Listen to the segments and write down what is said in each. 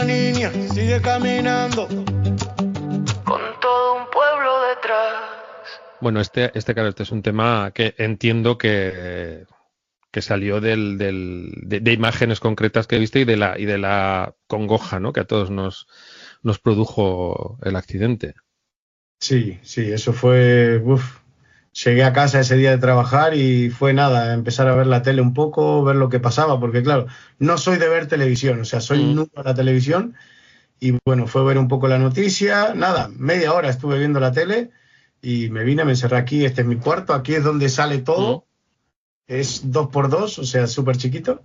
niña sigue caminando con todo un pueblo detrás. Bueno, claro, este es un tema que entiendo que salió de imágenes concretas que viste y de la congoja, ¿no? Que a todos nos produjo el accidente. Sí, eso fue... Llegué a casa ese día de trabajar y fue nada, empezar a ver la tele un poco, ver lo que pasaba, porque claro, no soy de ver televisión, o sea, soy nulo a la televisión y bueno, fue ver un poco la noticia, nada, media hora estuve viendo la tele y me encerré aquí, este es mi cuarto, aquí es donde sale todo, es 2x2, o sea, súper chiquito,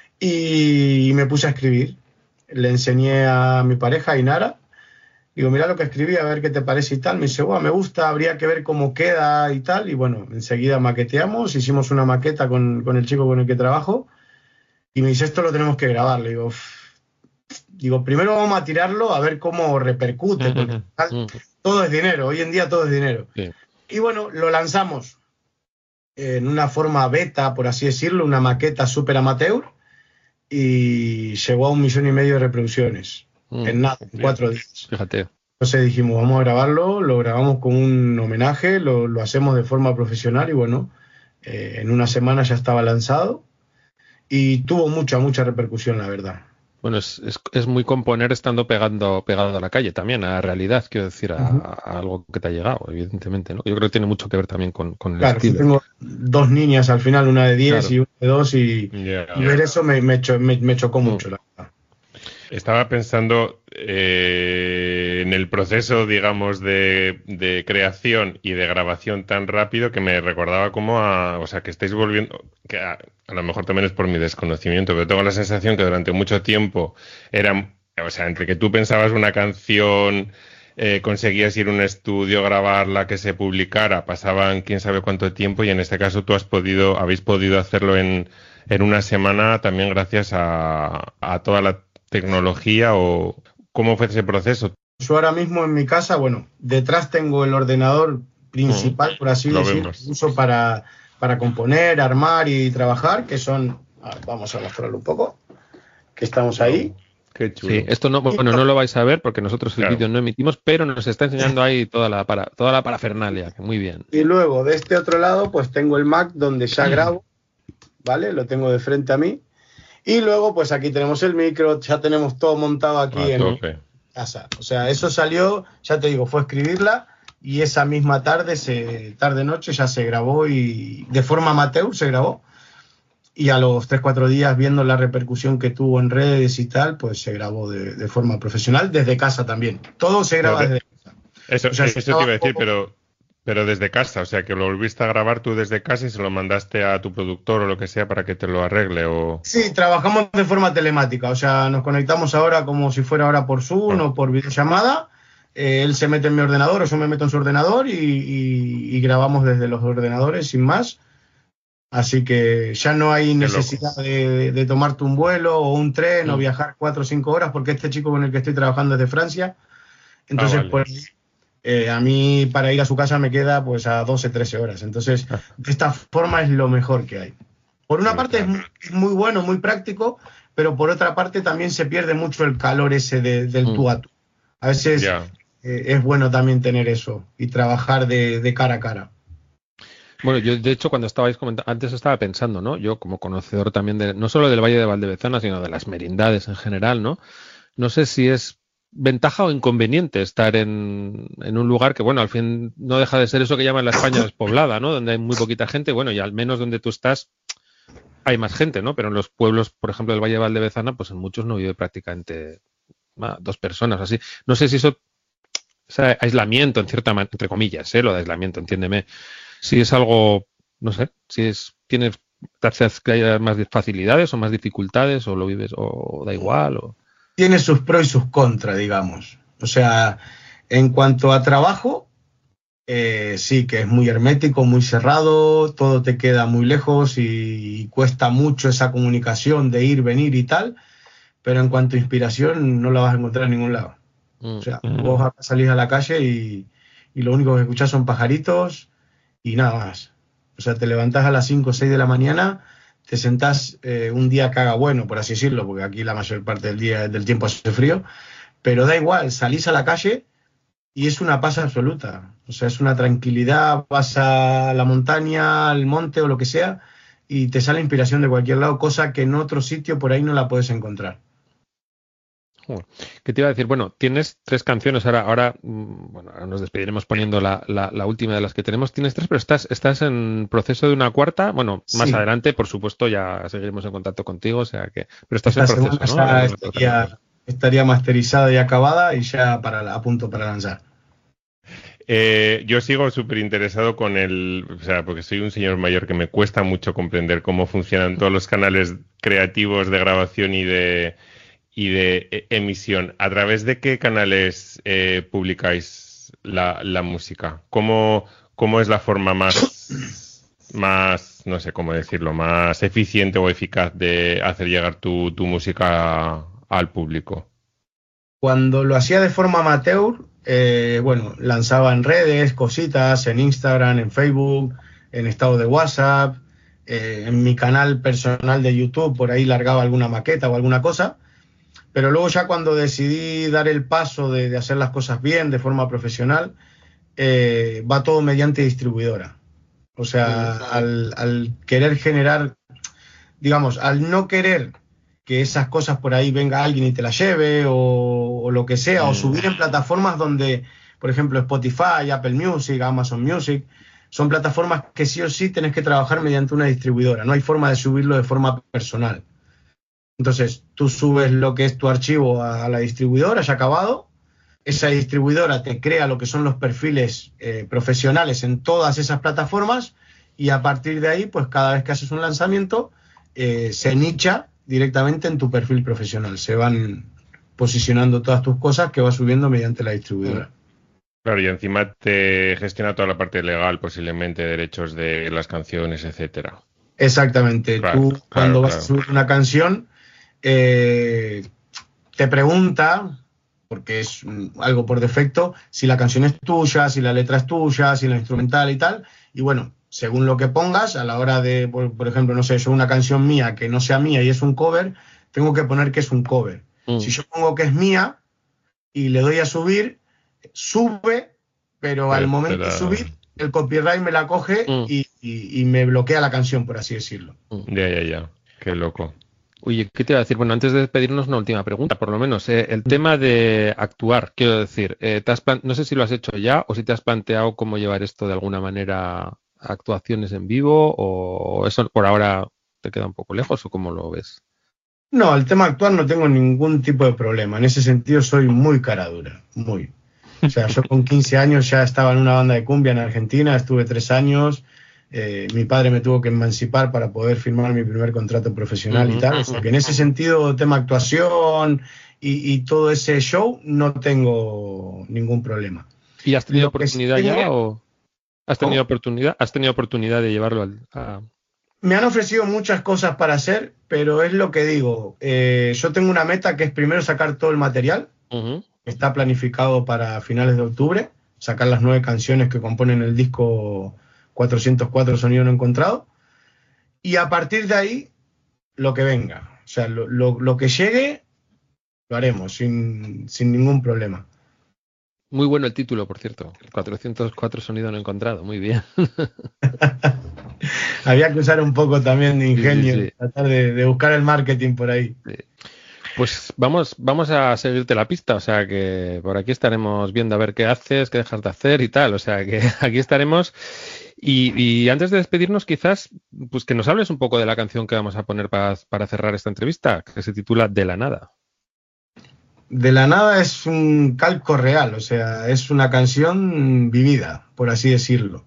y me puse a escribir, le enseñé a mi pareja, a Inara. Digo, mira lo que escribí, a ver qué te parece y tal. Me dice, me gusta, habría que ver cómo queda y tal. Y bueno, enseguida maqueteamos, hicimos una maqueta con el chico con el que trabajo. Y me dice, esto lo tenemos que grabar. Le digo, primero vamos a tirarlo a ver cómo repercute, porque todo es dinero, hoy en día todo es dinero. Sí. Y bueno, lo lanzamos en una forma beta, por así decirlo, una maqueta súper amateur. Y llegó a 1,5 millones de reproducciones. En nada, en 4 días. Fíjate. Entonces dijimos, vamos a grabarlo, lo grabamos con un homenaje, lo hacemos de forma profesional y bueno, en una semana ya estaba lanzado y tuvo mucha repercusión, la verdad. Bueno, es muy componer estando pegado a la calle también, a la realidad, quiero decir, a algo que te ha llegado, evidentemente, ¿no? Yo creo que tiene mucho que ver también con el estilo. Yo tengo 2 niñas al final, una de 10 y una de 2 y ver eso me chocó mucho, la verdad. Estaba pensando en el proceso, digamos, de creación y de grabación tan rápido que me recordaba como o sea, que estáis volviendo, que a lo mejor también es por mi desconocimiento, pero tengo la sensación que durante mucho tiempo o sea, entre que tú pensabas una canción, conseguías ir a un estudio, grabarla, que se publicara, pasaban quién sabe cuánto tiempo y en este caso habéis podido hacerlo en una semana también gracias a toda la tecnología. O ¿cómo fue ese proceso? Yo ahora mismo en mi casa, bueno, detrás tengo el ordenador principal, por así decirlo, uso para componer, armar y trabajar, que son, vamos a mostrarlo un poco, que estamos ahí. Qué chulo. Sí, esto no lo vais a ver porque nosotros el vídeo no emitimos, pero nos está enseñando ahí toda la parafernalia, que muy bien. Y luego de este otro lado, pues tengo el Mac donde ya grabo, ¿vale? Lo tengo de frente a mí. Y luego, pues aquí tenemos el micro, ya tenemos todo montado aquí en casa. O sea, eso salió, ya te digo, fue escribirla y esa misma tarde-noche ya se grabó y de forma amateur se grabó. Y a los 3-4 días, viendo la repercusión que tuvo en redes y tal, pues se grabó de forma profesional, desde casa también. Todo se graba desde casa. Eso te iba a decir, pero desde casa, o sea, que lo volviste a grabar tú desde casa y se lo mandaste a tu productor o lo que sea para que te lo arregle o... Sí, trabajamos de forma telemática, o sea, nos conectamos ahora como si fuera ahora por Zoom o por videollamada, él se mete en mi ordenador o yo me meto en su ordenador y grabamos desde los ordenadores sin más, así que ya no hay necesidad de tomarte un vuelo o un tren o viajar 4 o 5 horas porque este chico con el que estoy trabajando es de Francia, entonces pues... a mí para ir a su casa me queda pues a 12-13 horas. Entonces, de esta forma es lo mejor que hay. Por una parte es muy bueno, muy práctico, pero por otra parte también se pierde mucho el calor ese del tú a tú. A veces es bueno también tener eso y trabajar de cara a cara. Bueno, yo de hecho cuando estabais comentando, antes estaba pensando, ¿no? Yo como conocedor también no solo del Valle de Valdevezana, sino de las merindades en general, ¿no? No sé si es ventaja o inconveniente estar en un lugar que, bueno, al fin no deja de ser eso que llaman la España despoblada, ¿no? Donde hay muy poquita gente, bueno, y al menos donde tú estás hay más gente, ¿no? Pero en los pueblos, por ejemplo, del Valle de Valdevezana, pues en muchos no vive prácticamente 2 personas, así. No sé si eso, o sea, aislamiento, en cierta manera, entre comillas, lo de aislamiento, entiéndeme, si es algo, no sé, te hace que haya más facilidades o más dificultades, o lo vives, o da igual, o... Tiene sus pros y sus contras, digamos. O sea, en cuanto a trabajo, sí, que es muy hermético, muy cerrado, todo te queda muy lejos y cuesta mucho esa comunicación de ir, venir y tal, pero en cuanto a inspiración no la vas a encontrar en ningún lado. O sea, vos salís a la calle y lo único que escuchás son pajaritos y nada más. O sea, te levantás a las 5 o 6 de la mañana, te sentás un día que haga bueno, por así decirlo, porque aquí la mayor parte del tiempo hace frío, pero da igual, salís a la calle y es una paz absoluta. O sea, es una tranquilidad, vas a la montaña, al monte o lo que sea, y te sale inspiración de cualquier lado, cosa que en otro sitio por ahí no la puedes encontrar. ¿Qué te iba a decir? Bueno, tienes 3 canciones ahora, bueno, ahora nos despediremos poniendo la última de las que tenemos. Tienes 3, pero estás en proceso de una cuarta. Bueno, más Sí. adelante, por supuesto, ya seguiremos en contacto contigo, o sea que, pero estás Esta en proceso, semana ¿no? ya estaría masterizada y acabada y ya a punto para lanzar. Yo sigo súper interesado con o sea, porque soy un señor mayor que me cuesta mucho comprender cómo funcionan todos los canales creativos de grabación y de emisión. ¿A través de qué canales publicáis la música? ¿Cómo es la forma más, no sé cómo decirlo, más eficiente o eficaz de hacer llegar tu música al público? Cuando lo hacía de forma amateur, bueno, lanzaba en redes, cositas, en Instagram, en Facebook, en estado de WhatsApp, en mi canal personal de YouTube, por ahí largaba alguna maqueta o alguna cosa. Pero luego ya cuando decidí dar el paso de hacer las cosas bien, de forma profesional, va todo mediante distribuidora. O sea, al querer generar, digamos, al no querer que esas cosas por ahí venga alguien y te las lleve o lo que sea, o subir en plataformas donde, por ejemplo, Spotify, Apple Music, Amazon Music, son plataformas que sí o sí tenés que trabajar mediante una distribuidora. No hay forma de subirlo de forma personal. Entonces, tú subes lo que es tu archivo a la distribuidora, ya acabado. Esa distribuidora te crea lo que son los perfiles profesionales en todas esas plataformas y a partir de ahí, pues cada vez que haces un lanzamiento, se nicha directamente en tu perfil profesional. Se van posicionando todas tus cosas que vas subiendo mediante la distribuidora. Claro, y encima te gestiona toda la parte legal, posiblemente, derechos de las canciones, etcétera. Exactamente. Claro, Tú cuando vas a subir una canción, te pregunta, porque es algo por defecto, si la canción es tuya, si la letra es tuya, si la instrumental y tal. Y bueno, según lo que pongas, a la hora de, por ejemplo, no sé, yo una canción mía que no sea mía y es un cover, tengo que poner que es un cover. Si yo pongo que es mía y le doy a subir, sube, pero al momento de subir, el copyright me la coge y me bloquea la canción, por así decirlo. Ya. Qué loco. Oye, ¿qué te iba a decir? Bueno, antes de despedirnos, una última pregunta, por lo menos. El tema de actuar, quiero decir, no sé si lo has hecho ya o si te has planteado cómo llevar esto de alguna manera a actuaciones en vivo o eso por ahora te queda un poco lejos o cómo lo ves. No, el tema actual no tengo ningún tipo de problema. En ese sentido soy muy cara dura, muy. O sea, yo con 15 años ya estaba en una banda de cumbia en Argentina, estuve 3 años. Mi padre me tuvo que emancipar para poder firmar mi primer contrato profesional y tal. O sea, que en ese sentido, tema actuación y todo ese show, no tengo ningún problema. ¿Y has tenido oportunidad tengo... ya o has tenido oportunidad de llevarlo a... Me han ofrecido muchas cosas para hacer, pero es lo que digo. Yo tengo una meta que es primero sacar todo el material. Está planificado para finales de octubre, sacar las 9 canciones que componen el disco 404 Sonido No Encontrado. Y a partir de ahí, lo que venga. O sea, lo que llegue, lo haremos sin ningún problema. Muy bueno el título, por cierto. 404 Sonido No Encontrado. Muy bien. Había que usar un poco también de ingenio, sí. tratar de buscar el marketing por ahí. Sí. Pues vamos a seguirte la pista, o sea que por aquí estaremos viendo a ver qué haces, qué dejas de hacer y tal, o sea que aquí estaremos. Y antes de despedirnos, quizás, pues que nos hables un poco de la canción que vamos a poner para cerrar esta entrevista, que se titula De la Nada. De la Nada es un calco real, o sea, es una canción vivida, por así decirlo.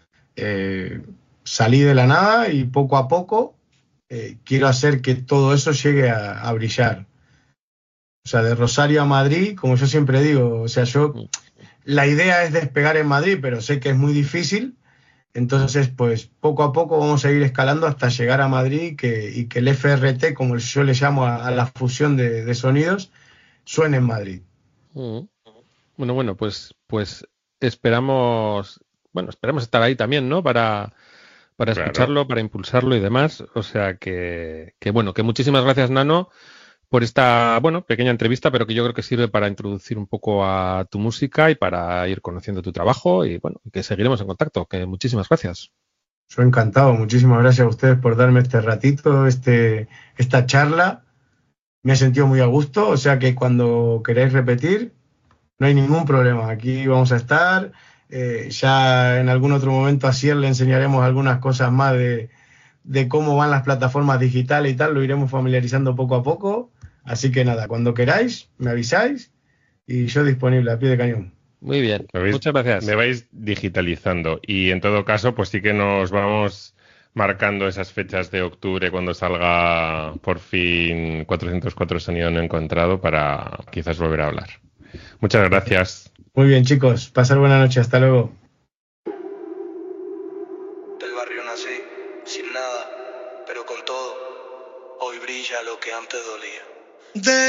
Salí de la nada y poco a poco quiero hacer que todo eso llegue a brillar. O sea, de Rosario a Madrid, como yo siempre digo, o sea, la idea es despegar en Madrid, pero sé que es muy difícil. Entonces, pues poco a poco vamos a ir escalando hasta llegar a Madrid y que el FRT, como yo le llamo a la fusión de sonidos, suene en Madrid. Bueno, pues esperamos estar ahí también, ¿no? Para para Claro. escucharlo, para impulsarlo y demás. O sea que bueno, que muchísimas gracias, Nano, por esta, bueno, pequeña entrevista, pero que yo creo que sirve para introducir un poco a tu música y para ir conociendo tu trabajo y bueno, que seguiremos en contacto. Que muchísimas gracias. Soy encantado. Muchísimas gracias a ustedes por darme este ratito, esta charla. Me he sentido muy a gusto, o sea que cuando queráis repetir, no hay ningún problema. Aquí vamos a estar. Ya en algún otro momento a Sier le enseñaremos algunas cosas más de cómo van las plataformas digitales y tal. Lo iremos familiarizando poco a poco. Así que nada, cuando queráis, me avisáis y yo disponible a pie de cañón. Muy bien, muchas gracias. Me vais digitalizando y en todo caso, pues sí que nos vamos marcando esas fechas de octubre cuando salga por fin 404 Sonido No Encontrado para quizás volver a hablar. Muchas gracias. Muy bien, chicos. Pasar buena noche. Hasta luego. Del barrio nací, sin nada, pero con todo. Hoy brilla lo que antes dolía.